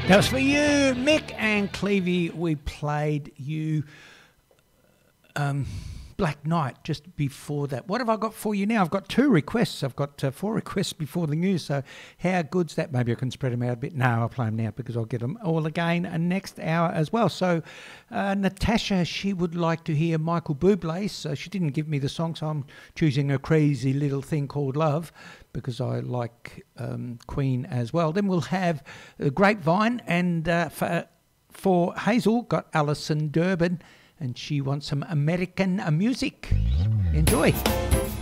That was for you, Mick and Clevie. We played you Black Knight just before that. What have I got for you now? I've got 2 requests. I've got 4 requests before the news. So how good's that? Maybe I can spread them out a bit. No, I'll play them now because I'll get them all again next hour as well. So Natasha, she would like to hear Michael Bublé. So she didn't give me the song, so I'm choosing A Crazy Little Thing Called Love because I like Queen as well. Then we'll have Grapevine, and for Hazel, got Alison Durbin, and she wants some American music. Enjoy.